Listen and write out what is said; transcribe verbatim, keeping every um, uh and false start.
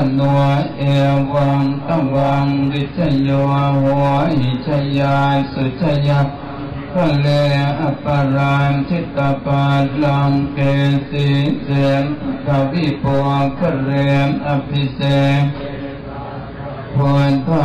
โนเอวังตวังวิชโยหัวหิชยาสุชยาพะเลอปารานทิตาปาลังเกสีเสมกวิปวงคะเรมอภิเษกพร